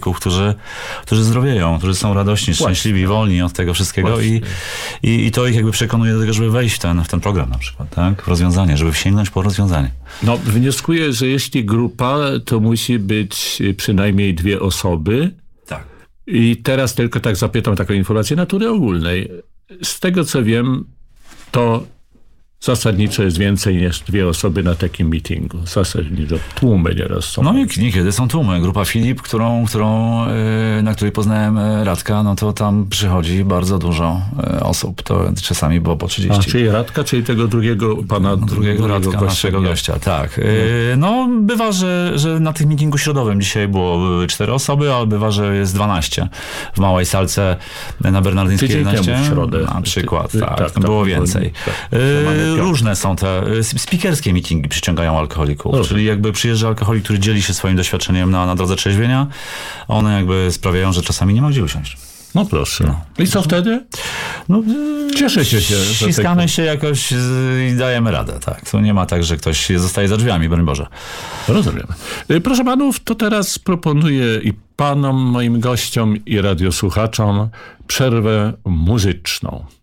alkoholików, którzy zdrowieją, którzy są radośni, szczęśliwi, wolni od tego wszystkiego i to ich jakby przekonuje do tego, żeby wejść w ten program na przykład, tak? W rozwiązanie, żeby sięgnąć po rozwiązanie. No, wnioskuję, że jeśli grupa, to musi być przynajmniej 2 osoby. Tak. I teraz tylko tak zapytam taką informację natury ogólnej. Z tego, co wiem, to zasadniczo jest więcej niż 2 osoby na takim meetingu. Zasadniczo tłumy nieraz są. No niekiedy są tłumy. Grupa Filip, na której poznałem Radka, no to tam przychodzi bardzo dużo osób. To czasami było po 30. A czyli Radka, czyli tego drugiego pana... Drugiego Radka, naszego gościa, tak. No bywa, że na tych meetingu środowym dzisiaj były 4 osoby, ale bywa, że jest 12. W małej salce na Bernardyńskiej 11. W środę. Na przykład, tak. Było więcej. Różne są te speakerskie meetingi przyciągają alkoholików, czyli jakby przyjeżdża alkoholik, który dzieli się swoim doświadczeniem na drodze trzeźwienia. One jakby sprawiają, że czasami nie ma gdzie usiąść. No proszę. No. I co wtedy? No, cieszę się. Ściskamy się jakoś i dajemy radę. Tak. To nie ma tak, że ktoś zostaje za drzwiami, broń Boże. Rozumiem. Proszę panów, to teraz proponuję i panom, moim gościom, i radiosłuchaczom przerwę muzyczną.